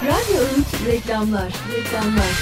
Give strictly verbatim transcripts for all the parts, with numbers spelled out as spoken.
Radyo Öğüt reklamlar, reklamlar.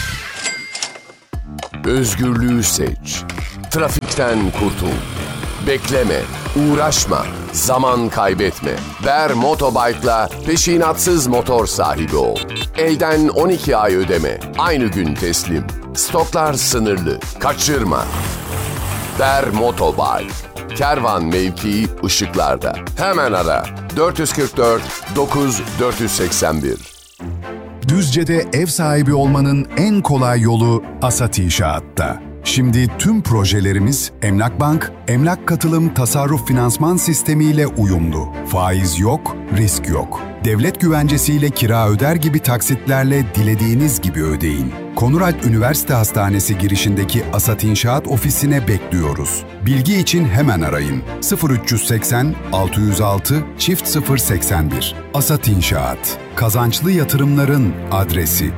Özgürlüğü seç. Trafikten kurtul. Bekleme, uğraşma, zaman kaybetme. Ver Motobike'la peşinatsız motor sahibi ol. Elden on iki ay ödeme, aynı gün teslim. Stoklar sınırlı, kaçırma. Ver Motobike. Kervan mevkii ışıklarda. Hemen ara. dört yüz kırk dört dokuz dört yüz seksen bir. Düzce'de ev sahibi olmanın en kolay yolu Asat İnşaat'ta. Şimdi tüm projelerimiz Emlak Bank, Emlak Katılım Tasarruf Finansman Sistemi ile uyumlu. Faiz yok, risk yok. Devlet güvencesiyle kira öder gibi taksitlerle dilediğiniz gibi ödeyin. Konuralp Üniversite Hastanesi girişindeki Asat İnşaat ofisine bekliyoruz. Bilgi için hemen arayın. sıfır üç seksen altı yüz altı çift sıfır seksen bir. Asat İnşaat. Kazançlı yatırımların adresi.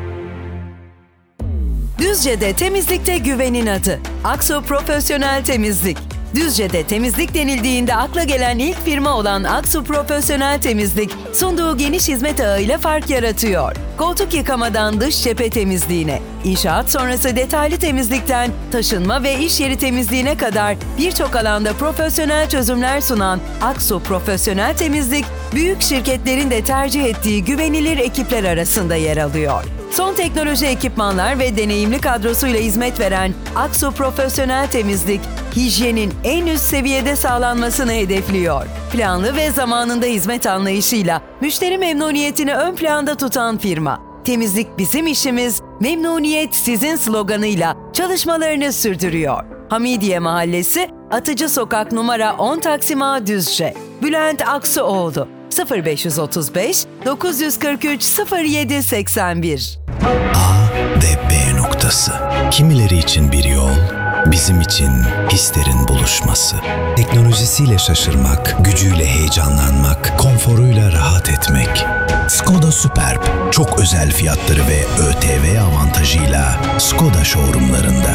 Düzce'de temizlikte güvenin adı. Aksu Profesyonel Temizlik. Düzce'de temizlik denildiğinde akla gelen ilk firma olan Aksu Profesyonel Temizlik, sunduğu geniş hizmet ağıyla fark yaratıyor. Koltuk yıkamadan dış cephe temizliğine, inşaat sonrası detaylı temizlikten taşınma ve iş yeri temizliğine kadar birçok alanda profesyonel çözümler sunan Aksu Profesyonel Temizlik, büyük şirketlerin de tercih ettiği güvenilir ekipler arasında yer alıyor. Son teknoloji ekipmanlar ve deneyimli kadrosuyla hizmet veren Aksu Profesyonel Temizlik, hijyenin en üst seviyede sağlanmasını hedefliyor. Planlı ve zamanında hizmet anlayışıyla müşteri memnuniyetini ön planda tutan firma. Temizlik bizim işimiz, memnuniyet sizin sloganıyla çalışmalarını sürdürüyor. Hamidiye Mahallesi, Atıcı Sokak numara on Taksim A Düzce. Bülent Aksuoğlu, sıfır beş otuz beş dokuz yüz kırk üç sıfır yedi seksen bir. A ve B noktası. Kimileri için bir yol, bizim için hislerin buluşması. Teknolojisiyle şaşırmak, gücüyle heyecanlanmak, konforuyla rahat etmek. Skoda Superb, çok özel fiyatları ve ÖTV avantajıyla Skoda showroomlarında.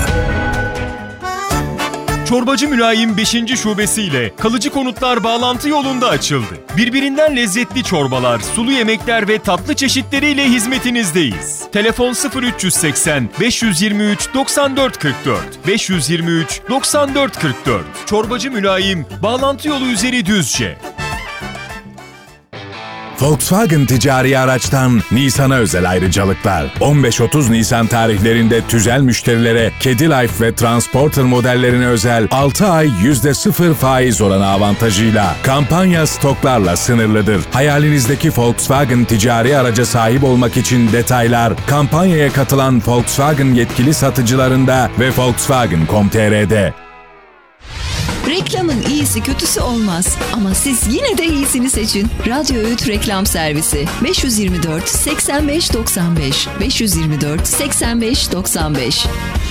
Çorbacı Mülayim beşinci şubesiyle kalıcı konutlar bağlantı yolunda açıldı. Birbirinden lezzetli çorbalar, sulu yemekler ve tatlı çeşitleriyle hizmetinizdeyiz. Telefon sıfır üç seksen beş yirmi üç doksan dört kırk dört beş yirmi üç doksan dört kırk dört. Çorbacı Mülayim, bağlantı yolu üzeri Düzce. Volkswagen ticari araçtan Nisan'a özel ayrıcalıklar. on beş otuz Nisan tarihlerinde tüzel müşterilere Kedilife ve Transporter modellerine özel altı ay yüzde sıfır faiz oranı avantajıyla. Kampanya stoklarla sınırlıdır. Hayalinizdeki Volkswagen ticari araca sahip olmak için detaylar kampanyaya katılan Volkswagen yetkili satıcılarında ve Volkswagen nokta com nokta tr'de. Reklamın iyisi kötüsü olmaz ama siz yine de iyisini seçin. Radyo Öğüt Reklam Servisi beş yüz yirmi dört seksen beş doksan beş beş yüz yirmi dört seksen beş doksan beş.